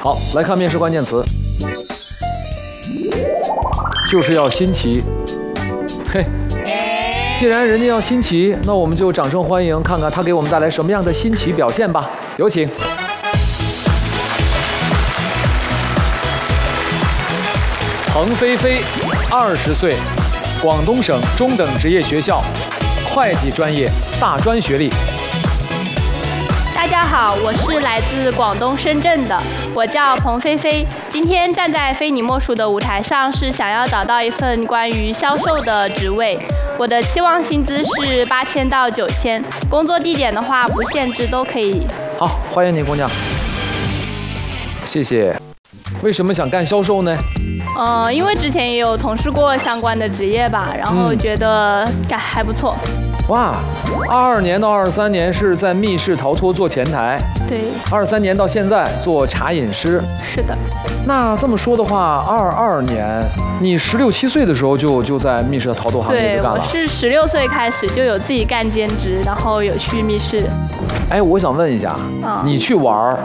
好，来看面试关键词，就是要新奇。嘿，既然人家要新奇，那我们就掌声欢迎，看看他给我们带来什么样的新奇表现吧。有请。彭菲菲，20岁，广东省中等职业学校会计专业，大专学历。 大家好，我是来自广东深圳的，我叫彭菲菲。今天站在非你莫属的舞台上，是想要找到一份关于销售的职位。我的期望薪资是8000到9000，工作地点的话不限制，都可以。 好，欢迎你，姑娘。谢谢。为什么想干销售呢？ 因为之前也有从事过相关的职业吧，然后觉得还不错。 哇，22年到23年是在密室逃脱做前台， 对 ，23年到现在做茶饮师。 是的。 那这么说的话，22年，你16、17岁的时候就在密室逃脱行业就干了？ 对，我是16岁开始就有自己干兼职，然后有去密室。 哎，我想问一下，你去玩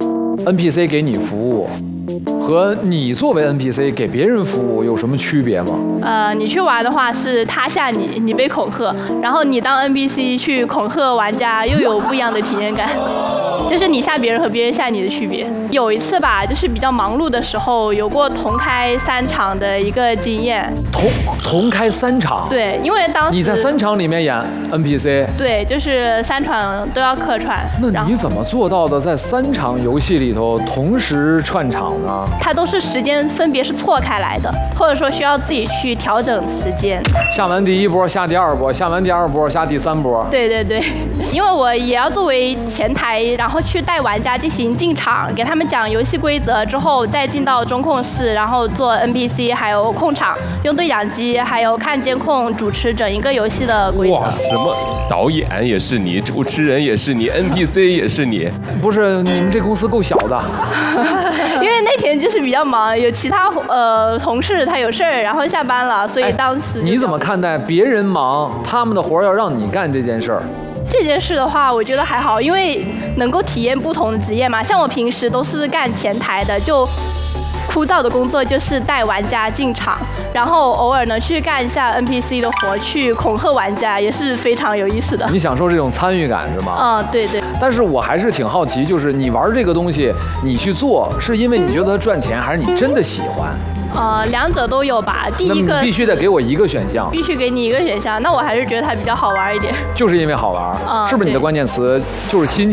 NPC 给你服务，和你作为 NPC 给别人服务有什么区别吗？ 你去玩的话是他吓你，你被恐吓，然后你当 NPC 去恐吓玩家，又有不一样的体验感。就是你吓别人和别人吓你的区别。有一次吧，就是比较忙碌的时候，有过同开3场的一个经验。 同开3场？ 对，因为当时你在3场里面演 NPC。 对，就是3场都要客串。 那你怎么做到的在3场游戏里头同时串场呢？ 它都是时间分别是错开来的，或者说需要自己去调整时间。 下完第1波，下第2波，下完第2波，下第3波。 对对对，因为我也要作为前台，然后去带玩家进行进场，给他们讲游戏规则之后，再进到中控室，然后做 NPC， 还有控场，用对讲机，还有看监控，主持整一个游戏的规则。 哇，什么导演也是你，主持人也是你 ，NPC 也是你。 不是，你们这公司够小的。 因为那天就是比较忙，有其他同事他有事儿，然后下班了，所以当时。 你怎么看待别人忙，他们的活要让你干这件事儿？ 这件事的话，我觉得还好，因为能够体验不同的职业嘛。像我平时都是干前台的，就枯燥的工作就是带玩家进场，然后偶尔呢去干一下 NPC 的活，去恐吓玩家，也是非常有意思的。 你享受这种参与感是吗？ 对对。 但是我还是挺好奇，就是你玩这个东西，你去做是因为你觉得它赚钱，还是你真的喜欢？ 两者都有吧。第一个你必须得给我一个选项。 必须给你一个选项，那我还是觉得它比较好玩一点。 就是因为好玩，是不是你的关键词就是新？